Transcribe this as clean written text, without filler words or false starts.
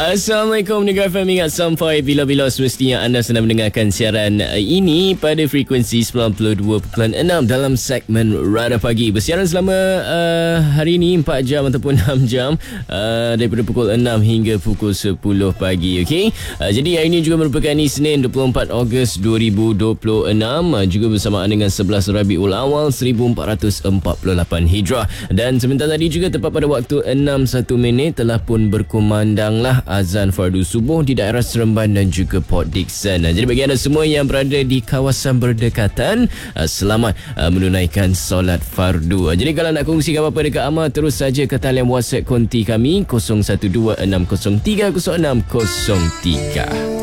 Assalamualaikum Negara FM. Ingat sampai bila-bila semestinya anda sedang mendengarkan siaran ini pada frekuensi 92.6 dalam segmen Radar Pagi. Bersiaran selama hari ini 4 jam ataupun 6 jam daripada pukul 6 hingga pukul 10 pagi. Okay? Jadi hari ini juga merupakan Isnin 24 Ogos 2026, juga bersamaan dengan 11 Rabiul Awal 1448 Hijrah. Dan sebentar tadi juga tepat pada waktu 6:01 telah pun berkumandanglah azan fardu subuh di daerah Seremban dan juga Port Dickson. Jadi bagi anda semua yang berada di kawasan berdekatan, selamat menunaikan solat fardu. Jadi kalau nak kongsikan apa-apa dekat Amal, terus saja ke talian WhatsApp konti kami 0126030603.